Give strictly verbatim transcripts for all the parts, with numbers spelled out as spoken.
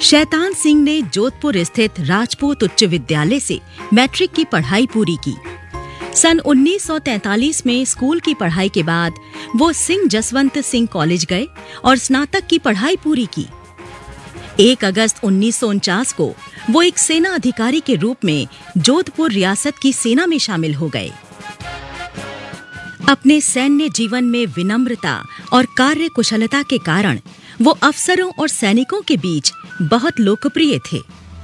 शैतान सिंह ने जोधपुर स्थित राजपूत उच्च विद्यालय से मैट्रिक की पढ़ाई पूरी की। सन उन्नीस सौ तैंतालीस में स्कूल की पढ़ाई के बाद वो सिंह जसवंत सिंह कॉलेज गए और स्नातक की पढ़ाई पूरी की। एक अगस्त उन्नीस सौ उनचास को वो एक सेना अधिकारी के रूप में जोधपुर रियासत की सेना में शामिल हो गए। अपने सैन्य जीवन में विनम्रता और कार्य कुशलता के कारण वो अफसरों और सैनिकों के बीच बहुत लोकप्रिय थे।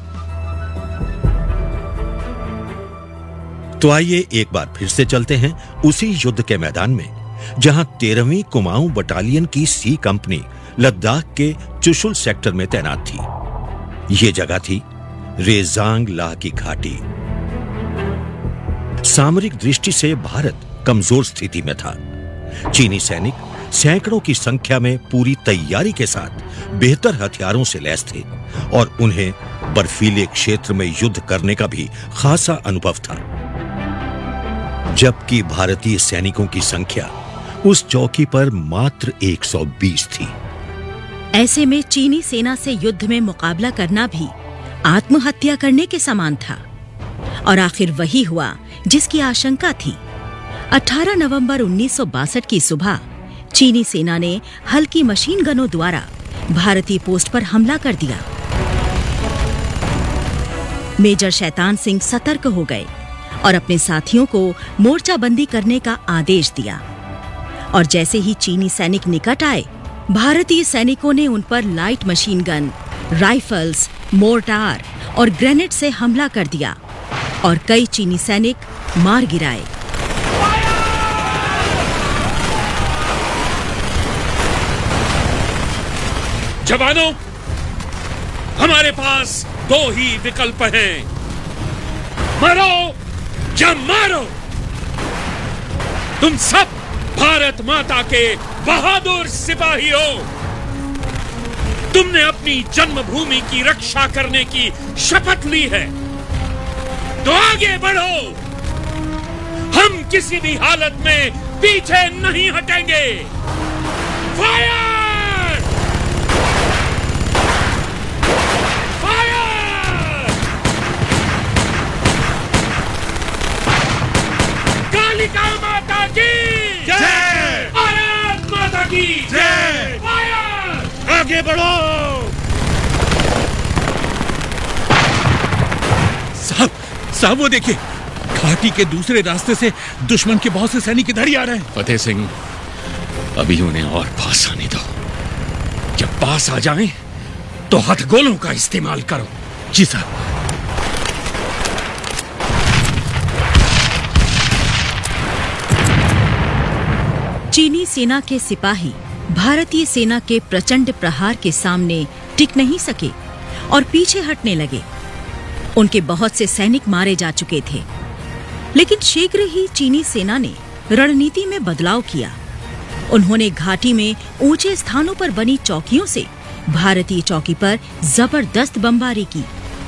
तो आइए एक बार फिर से चलते हैं उसी युद्ध के मैदान में, जहां तेरहवीं कुमाऊं बटालियन की सी कंपनी लद्दाख के चुशुल सेक्टर में तैनात थी। ये जगह थी रेजांग ला की घाटी। सामरिक दृष्टि से भारत कमजोर स्थिति में था। चीनी सैनिक सैकड़ों की संख्या में पूरी तैयारी के साथ बेहतर हथियारों से लैस थे और उन्हें बर्फीले क्षेत्र में युद्ध करने का भी खासा अनुभव था। जबकि भारतीय सैनिकों की संख्या उस चौकी पर मात्र एक सौ बीस थी। ऐसे में चीनी सेना से युद्ध में मुकाबला करना भी आत्महत्या करने के समान था। और आखिर वही हुआ जिसकी आशंका थी। अठारह नवंबर उन्नीस सौ बासठ की सुबह चीनी सेना ने हल्की मशीन गनों द्वारा भारतीय पोस्ट पर हमला कर दिया। मेजर शैतान सिंह सतर्क हो गए और अपने साथियों को मोर्चाबंदी करने का आदेश दिया। और जैसे ही चीनी सैनिक निकट आए, भारतीय सैनिकों ने उन पर light machine gun, rifles, mortar और ग्रेनेड से हमला कर दिया और कई चीनी सैनिक मार गिराए। जवानों, हमारे पास दो ही विकल्प हैं, मरो या मारो। तुम सब भारत माता के बहादुर सिपाही हो। तुमने अपनी जन्मभूमि की रक्षा करने की शपथ ली है, तो आगे बढ़ो। हम किसी भी हालत में पीछे नहीं हटेंगे। फायर! कालिका माता की जय! भारत माता की जय! फायर! आगे बढ़ो। साहब, साहब वो देखिए, घाटी के दूसरे रास्ते से दुश्मन के बहुत से सैनिक इधर ही आ रहे हैं। फतेह सिंह, अभी उन्हें और पास आने दो। जब पास आ जाएं, तो हथगोलों का इस्तेमाल करो। जी साहब। चीनी सेना के सिपाही भारतीय सेना के प्रचंड प्रहार के सामने टिक नहीं सके और पीछे हटने लगे। उनके बहुत से सैनिक मारे जा चुके थे। लेकिन शीघ्र ही चीनी सेना ने रणनीति में बदलाव किया। उन्होंने घाटी में ऊंचे स्थानों पर बनी चौकियों से भारतीय चौकी पर जबरदस्त बमबारी की।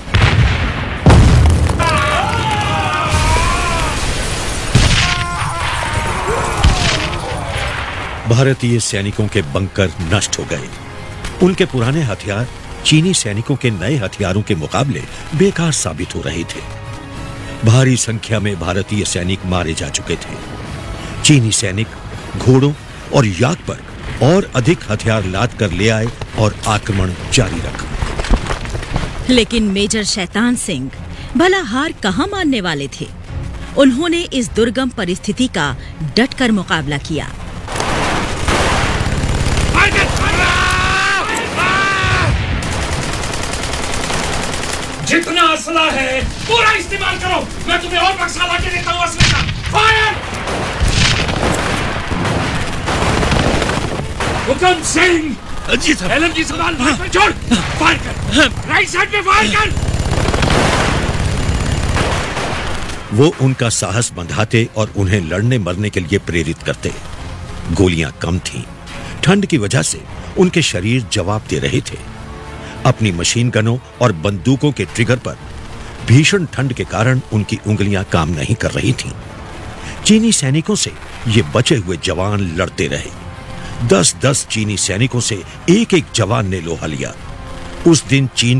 भारतीय सैनिकों के बंकर नष्ट हो गए। उनके पुराने हथियार चीनी सैनिकों के नए हथियारों के मुकाबले बेकार साबित हो रहे थे। भारी संख्या में भारतीय सैनिक मारे जा चुके थे। चीनी सैनिक घोड़ों और याक पर और अधिक हथियार लाद कर ले आए और आक्रमण जारी रखा। लेकिन मेजर शैतान सिंह भला हार कहां मानने वाले थे। उन्होंने इस दुर्गम परिस्थिति का डटकर मुकाबला किया। जितना असला है पूरा इस्तेमाल करो। मैं तुम्हें और बक्सा ला के देता हूं असले का। फायर! हुकम सिंह। जी साहब। एलएमजी संभाल, हाँ। छोड़। फायर कर। हाँ। राइट साइड पे फायर कर। वो उनका साहस बंधाते और उन्हें लड़ने मरने के लिए प्रेरित करते। गोलियां कम थीं। ठंड की वजह से उनके शरीर जवाब दे रहे थे। अपनी मशीन गनों और बंदूकों के ट्रिगर पर भीषण ठंड के कारण उनकी उंगलियां काम नहीं कर रही थीं। चीनी सैनिकों से ये बचे हुए जवान लड़ते रहे। दस दस चीनी सैनिकों से एक एक जवान ने लोहा लिया। उस दिन चीन